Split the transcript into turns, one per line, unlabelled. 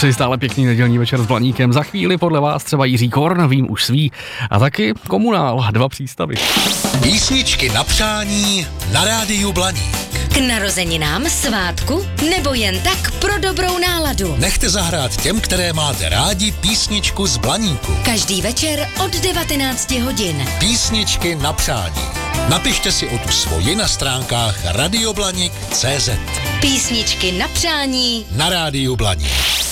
Přeji stále pěkný nedělní večer s Blaníkem. Za chvíli podle vás třeba Jiří Korn, vím už svý, a taky Komunál, 2 přístavy.
Písničky na přání na rádiu Blaník.
K narozeninám, svátku nebo jen tak pro dobrou náladu.
Nechte zahrát těm, které máte rádi, písničku z Blaníku.
Každý večer od 19 hodin.
Písničky na přání. Napište si o tu svoji na stránkách radioblanik.cz.
Písničky na přání
Na rádiu Blaník.